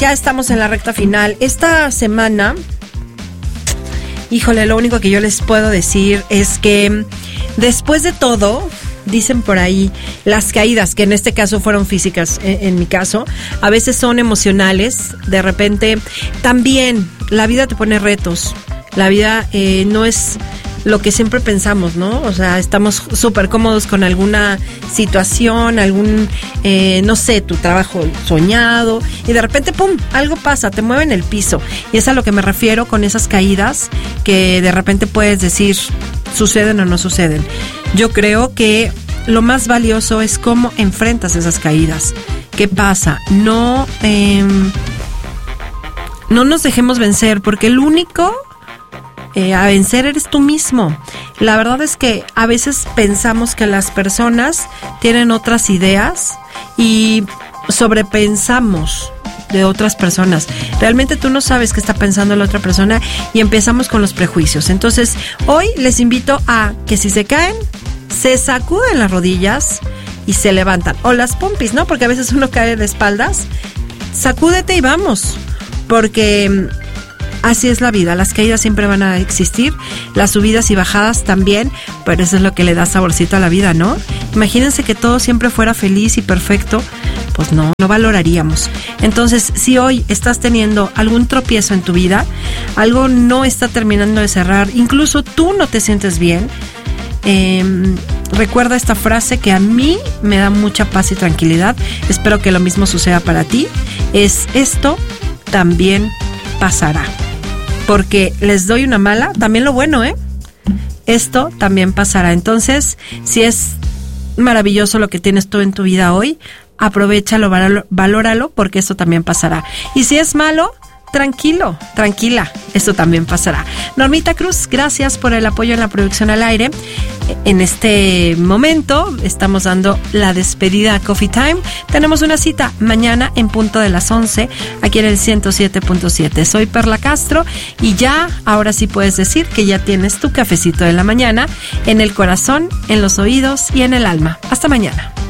ya estamos en la recta final. Esta semana, híjole, lo único que yo les puedo decir es que después de todo, dicen por ahí, las caídas, que en este caso fueron físicas, en mi caso, a veces son emocionales. De repente, también la vida te pone retos. La vida no es lo que siempre pensamos, ¿no? O sea, estamos súper cómodos con alguna situación, algún, no sé, tu trabajo soñado, y de repente, ¡pum!, algo pasa, te mueven el piso. Y es a lo que me refiero con esas caídas que de repente puedes decir, ¿suceden o no suceden? Yo creo que lo más valioso es cómo enfrentas esas caídas. ¿Qué pasa? No nos dejemos vencer, porque el único a vencer eres tú mismo. La verdad es que a veces pensamos que las personas tienen otras ideas y sobrepensamos de otras personas. Realmente tú no sabes qué está pensando la otra persona y empezamos con los prejuicios. Entonces, hoy les invito a que si se caen, se sacuden las rodillas y se levantan. O las pompis, ¿no? Porque a veces uno cae de espaldas. Sacúdete y vamos. Porque así es la vida, las caídas siempre van a existir, las subidas y bajadas también, pero eso es lo que le da saborcito a la vida, ¿no? Imagínense que todo siempre fuera feliz y perfecto, pues no valoraríamos. Entonces, si hoy estás teniendo algún tropiezo en tu vida, algo no está terminando de cerrar, incluso tú no te sientes bien, recuerda esta frase que a mí me da mucha paz y tranquilidad, espero que lo mismo suceda para ti, es: esto también pasará. Porque les doy una mala, también lo bueno, esto también pasará. Entonces, si es maravilloso lo que tienes tú en tu vida hoy, aprovéchalo, valóralo, porque eso también pasará. Y si es malo, tranquilo, tranquila, esto también pasará. Normita Cruz, gracias por el apoyo en la producción al aire. En este momento estamos dando la despedida a Coffee Time. Tenemos una cita mañana en punto de las 11 aquí en el 107.7. Soy Perla Castro y ya, ahora sí puedes decir que ya tienes tu cafecito de la mañana en el corazón, en los oídos y en el alma. Hasta mañana.